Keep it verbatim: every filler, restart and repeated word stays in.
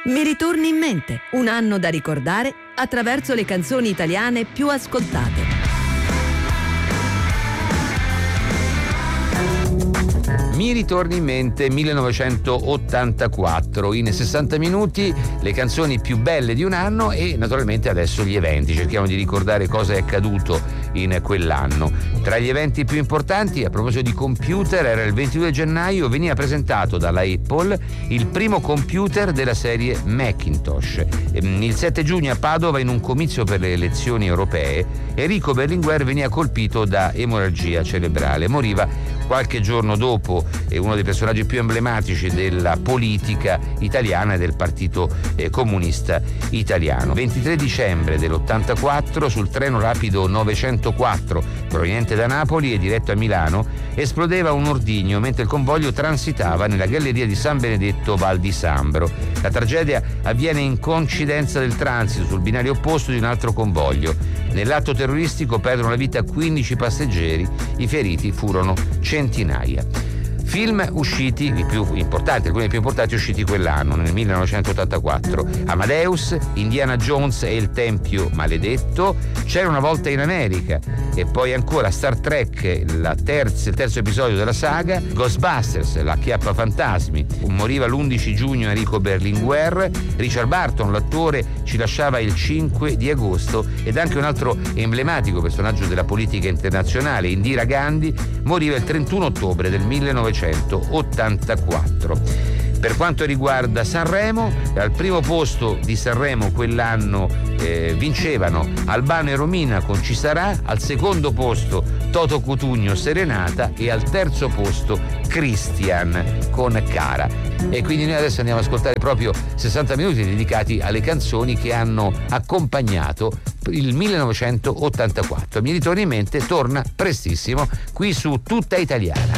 Mi ritorni in mente, un anno da ricordare attraverso le canzoni italiane più ascoltate. Mi ritorni in mente millenovecentottantaquattro, in sessanta minuti le canzoni più belle di un anno e naturalmente adesso gli eventi. Cerchiamo di ricordare cosa è accaduto in quell'anno. Tra gli eventi più importanti, a proposito di computer, era il ventidue gennaio, veniva presentato dalla Apple il primo computer della serie Macintosh. Il sette giugno a Padova, in un comizio per le elezioni europee, Enrico Berlinguer veniva colpito da emorragia cerebrale. Moriva qualche giorno dopo, è uno dei personaggi più emblematici della politica italiana e del Partito eh, Comunista Italiano. ventitré dicembre dell'ottantaquattro, sul treno rapido novecentoquattro proveniente da Napoli e diretto a Milano, esplodeva un ordigno mentre il convoglio transitava nella galleria di San Benedetto Val di Sambro. La tragedia avviene in coincidenza del transito sul binario opposto di un altro convoglio. Nell'atto terroristico perdono la vita quindici passeggeri, i feriti furono centinaia. Film usciti, i più importanti, alcuni dei più importanti usciti quell'anno, nel millenovecentottantaquattro: Amadeus, Indiana Jones e il Tempio Maledetto, C'era una volta in America, e poi ancora Star Trek, la terza, il terzo episodio della saga, Ghostbusters, la Chiappa Fantasmi. Moriva l'undici giugno Enrico Berlinguer, Richard Burton, l'attore, ci lasciava il cinque di agosto, ed anche un altro emblematico personaggio della politica internazionale, Indira Gandhi, moriva il trentuno ottobre del millenovecentottantaquattro. Per quanto riguarda Sanremo, al primo posto di Sanremo quell'anno eh, vincevano Albano e Romina con Ci sarà, al secondo posto Toto Cutugno Serenata e al terzo posto Christian con Cara. E quindi noi adesso andiamo ad ascoltare proprio sessanta minuti dedicati alle canzoni che hanno accompagnato il millenovecentottantaquattro. Mi ritorna in mente, torna prestissimo qui su Tutta Italiana.